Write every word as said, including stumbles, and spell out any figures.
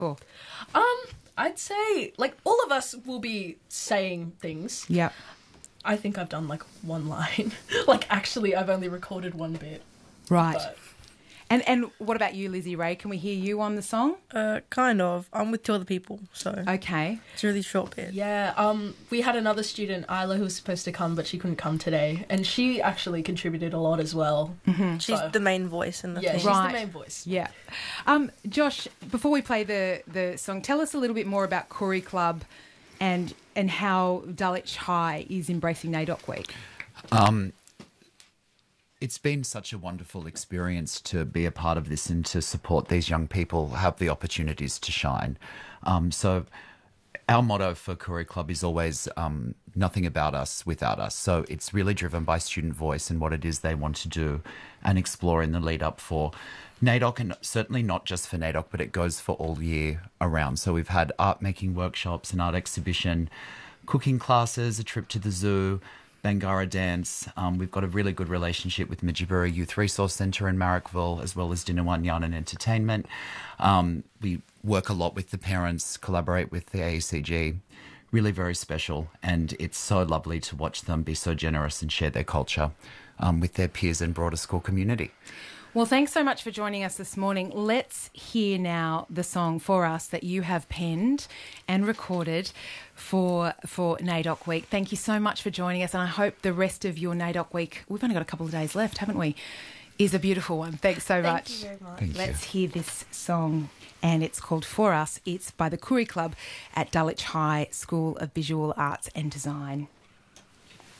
Or Um, I'd say, like, all of us will be saying things. yeah. I think I've done, like, one line. Like, actually, I've only recorded one bit. Right. But And and what about you, Lizzie Ray? Can we hear you on the song? Uh, kind of. I'm with two other people, so Okay. it's a really short bit. yeah, um, we had another student, Isla, who was supposed to come, but she couldn't come today. And she actually contributed a lot as well. Mm-hmm. She's So- the main voice in the Yeah, thing. she's Right. the main voice. Yeah. Um, Josh, before we play the, the song, tell us a little bit more about Koori Club and and how Dulwich High is embracing NAIDOC Week. Um, it's been such a wonderful experience to be a part of this and to support these young people have the opportunities to shine. Um, so our motto for Koori Club is always um, nothing about us without us. So it's really driven by student voice and what it is they want to do and explore in the lead up for NAIDOC, and certainly not just for NAIDOC, but it goes for all year around. So we've had art making workshops, an art exhibition, cooking classes, a trip to the zoo, Bangara dance. Um, we've got a really good relationship with Midgebury Youth Resource Centre in Marrickville, as well as Dinner One Yarn and Entertainment. Um, we work a lot with the parents, collaborate with the A E C G. Really very special, and it's so lovely to watch them be so generous and share their culture um, with their peers and broader school community. Well, thanks so much for joining us this morning. Let's hear now the song for us that you have penned and recorded for for NAIDOC Week. Thank you so much for joining us, and I hope the rest of your NAIDOC Week, we've only got a couple of days left, haven't we, is a beautiful one. Thanks so Thank much. you very much. Thank Let's you. hear this song, and it's called For Us. It's by the Koori Club at Dulwich High School of Visual Arts and Design.